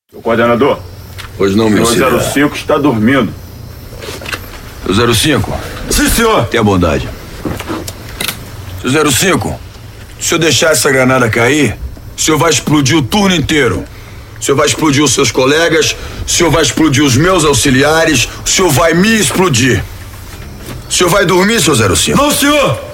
Seu coordenador. Pois não, meu senhor. O 05 está dormindo. O 05? Sim, senhor. Tenha bondade. Seu 05, se o senhor deixar essa granada cair, o senhor vai explodir o turno inteiro. O senhor vai explodir os seus colegas, o senhor vai explodir os meus auxiliares, o senhor vai me explodir. O senhor vai dormir, seu 05? Não, senhor!